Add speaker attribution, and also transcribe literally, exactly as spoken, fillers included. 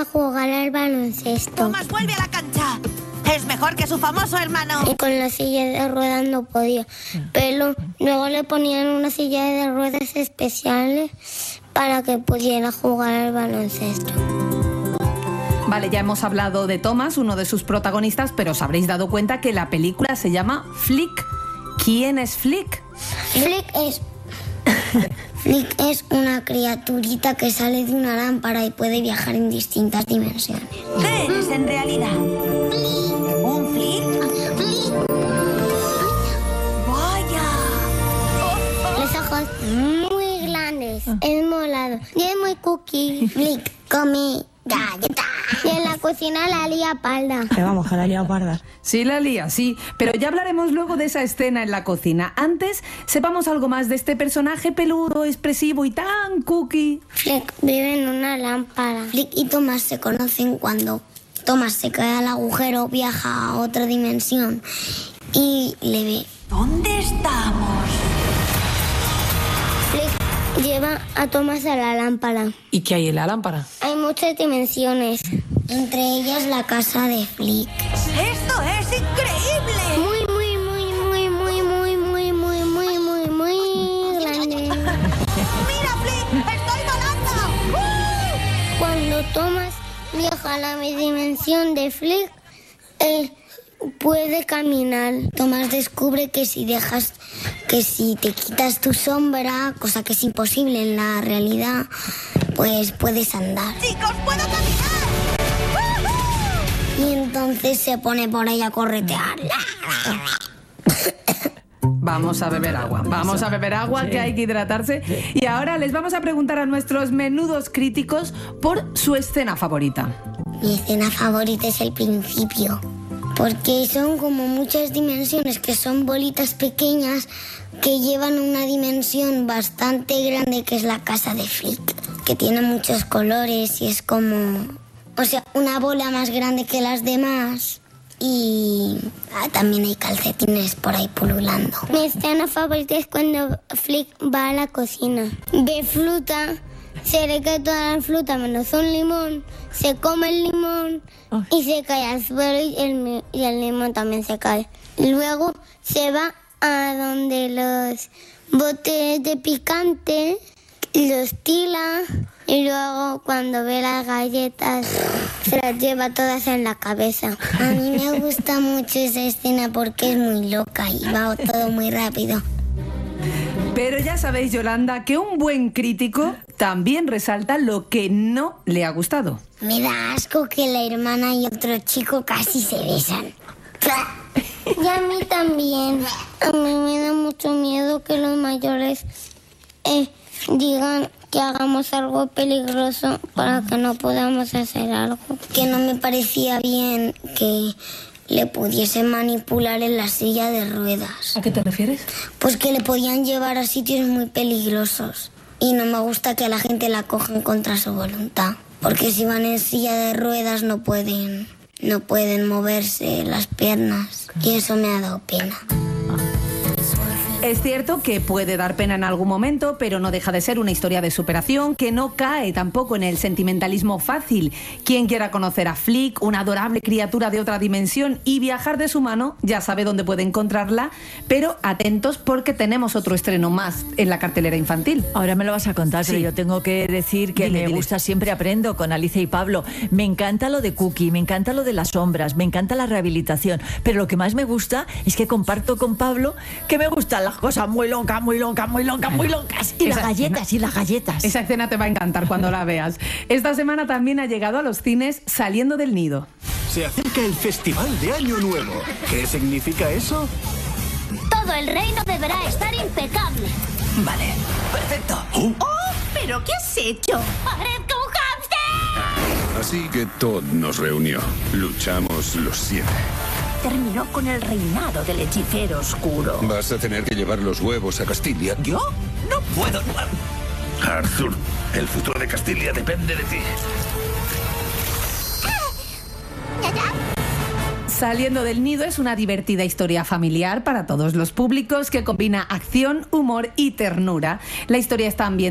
Speaker 1: a jugar al baloncesto.
Speaker 2: Tomás vuelve a la cancha. Es mejor que su famoso hermano.
Speaker 1: Y con la silla de ruedas no podía. Pero luego le ponían una silla de ruedas especiales para que pudiera jugar al baloncesto.
Speaker 3: Vale, ya hemos hablado de Thomas, uno de sus protagonistas, pero os habréis dado cuenta que la película se llama Flick. ¿Quién es Flick?
Speaker 1: Flick es... Flick es una criaturita que sale de una lámpara y puede viajar en distintas dimensiones.
Speaker 2: ¿Qué eres en realidad? ¿Un Flick?
Speaker 1: Flick.
Speaker 2: ¡Vaya!
Speaker 1: Los ojos muy grandes, es molado y es muy cookie. Flick come galleta. Y en la cocina la lía parda.
Speaker 4: Que vamos, que la lía parda.
Speaker 3: Sí, la lía, sí. Pero ya hablaremos luego de esa escena en la cocina. Antes, sepamos algo más de este personaje peludo, expresivo y tan cookie.
Speaker 1: Flick vive en una lámpara. Flick y Thomas se conocen cuando Thomas se cae al agujero, viaja a otra dimensión y le ve.
Speaker 2: ¿Dónde estamos?
Speaker 1: Flick lleva a Thomas a la lámpara.
Speaker 4: ¿Y qué hay en la lámpara?
Speaker 1: Hay muchas dimensiones, entre ellas la casa de Flick.
Speaker 2: ¡Esto es increíble!
Speaker 1: Muy, muy, muy, muy, muy, muy, muy, muy, muy, muy, muy grande.
Speaker 2: ¡Mira, Flick! ¡Estoy volando! ¡Uh!
Speaker 1: Cuando Thomas viaja a la dimensión de Flick, eh, puede caminar. Thomas descubre que si dejas, que si te quitas tu sombra, cosa que es imposible en la realidad, pues puedes andar.
Speaker 2: ¡Chicos, puedo caminar!
Speaker 1: Y entonces se pone por ahí a corretear.
Speaker 3: Vamos a beber agua, vamos a beber agua, que hay que hidratarse. Y ahora les vamos a preguntar a nuestros menudos críticos por su escena favorita.
Speaker 1: Mi escena favorita es el principio, porque son como muchas dimensiones que son bolitas pequeñas que llevan una dimensión bastante grande, que es la casa de Flick, que tiene muchos colores y es como, o sea, una bola más grande que las demás. Y ah, también hay calcetines por ahí pululando. Mi escena favorita es cuando Flick va a la cocina. Ve fruta, se le cae toda la fruta menos un limón, se come el limón y se cae al suelo y el, y el limón también se cae. Luego se va a donde los botes de picante, los tila y luego cuando ve las galletas se las lleva todas en la cabeza. A mí me gusta mucho esa escena porque es muy loca y va todo muy rápido.
Speaker 3: Pero ya sabéis, Yolanda, que un buen crítico también resalta lo que no le ha gustado.
Speaker 1: Me da asco que la hermana y otro chico casi se besan. Y a mí también. A mí me da mucho miedo que los mayores eh, digan que hagamos algo peligroso para que no podamos hacer algo. Que no me parecía bien que le pudiesen manipular en la silla de ruedas.
Speaker 4: ¿A qué te refieres?
Speaker 1: Pues que le podían llevar a sitios muy peligrosos. Y no me gusta que a la gente la cojan contra su voluntad. Porque si van en silla de ruedas no pueden, no pueden moverse las piernas. Y eso me ha dado pena.
Speaker 3: Es cierto que puede dar pena en algún momento, pero no deja de ser una historia de superación que no cae tampoco en el sentimentalismo fácil. Quien quiera conocer a Flick, una adorable criatura de otra dimensión, y viajar de su mano, ya sabe dónde puede encontrarla, pero atentos porque tenemos otro estreno más en la cartelera infantil.
Speaker 5: Ahora me lo vas a contar,
Speaker 3: Sí.
Speaker 5: pero yo tengo que decir que
Speaker 3: Dile,
Speaker 5: me
Speaker 3: dile.
Speaker 5: gusta Siempre Aprendo con Alicia y Pablo. Me encanta lo de Cookie, me encanta lo de las sombras, me encanta la rehabilitación, pero lo que más me gusta es que comparto con Pablo que me gustan las cosas muy locas, muy locas, muy locas, muy locas. Y
Speaker 3: Esa-
Speaker 5: las galletas, y las galletas.
Speaker 3: Esa escena te va a encantar cuando la veas. Esta semana también ha llegado a los cines Saliendo del Nido.
Speaker 6: Se acerca el Festival de Año Nuevo. ¿Qué significa eso?
Speaker 1: Todo el reino deberá estar impecable.
Speaker 6: Vale, perfecto.
Speaker 2: ¡Oh! ¿Pero qué has hecho?
Speaker 1: ¡Parezco un hámster!
Speaker 7: Así que Todd nos reunió. Luchamos los siete.
Speaker 2: Terminó con el reinado del hechicero oscuro.
Speaker 7: Vas a tener que llevar los huevos a Castilia.
Speaker 6: ¿Yo? No puedo. Arthur, el futuro de Castilia depende de ti.
Speaker 3: Saliendo del Nido es una divertida historia familiar para todos los públicos que combina acción, humor y ternura. La historia está ambientada